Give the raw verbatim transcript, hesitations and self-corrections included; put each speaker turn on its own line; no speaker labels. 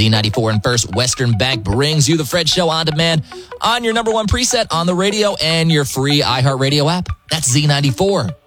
Z ninety-four and First Western Bank brings you the Fred Show on demand on your number one preset on the radio and your free iHeartRadio app. That's Z ninety-four.